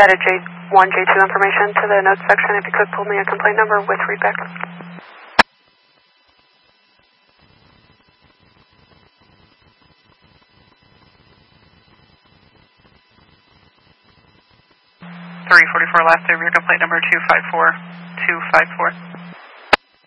added J1, J2 information to the notes section. If you could pull me a complaint number with readback. 344, last day of your complaint number 254254.